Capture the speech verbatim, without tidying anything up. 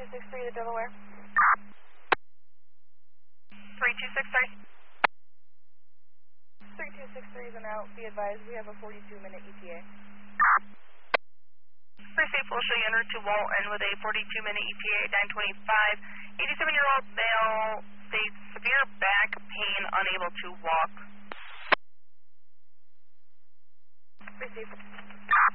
six three, the Delaware. three two six three. three two six three is en route. Be advised, we have a forty-two minute E T A. Received, we'll show you en route to Walton with a forty-two minute E T A at nine twenty-five. eighty-seven-year-old male states severe back pain, unable to walk. Received.